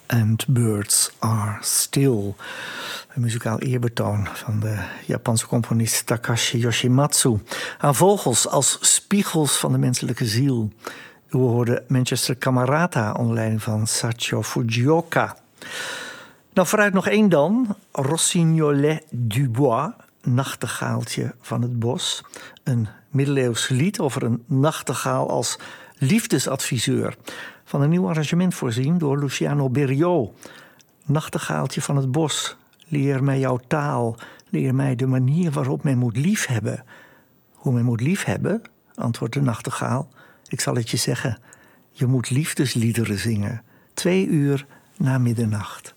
And Birds Are Still. Een muzikaal eerbetoon van de Japanse componist Takashi Yoshimatsu. Aan vogels als spiegels van de menselijke ziel. U hoorde Manchester Camerata onder leiding van Sachio Fujioka. Nou, vooruit nog één dan. Rossignolet du Bois, nachtegaaltje van het bos. Een middeleeuws lied over een nachtegaal als liefdesadviseur. Van een nieuw arrangement voorzien door Luciano Berio. Nachtegaaltje van het bos, leer mij jouw taal. Leer mij de manier waarop men moet liefhebben. Hoe men moet liefhebben, antwoordt de nachtegaal. Ik zal het je zeggen, je moet liefdesliederen zingen. 2 uur na middernacht.